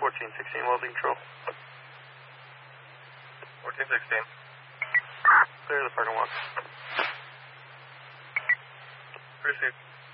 1416 welding control. 1416. Clear the parking lot. Proceed.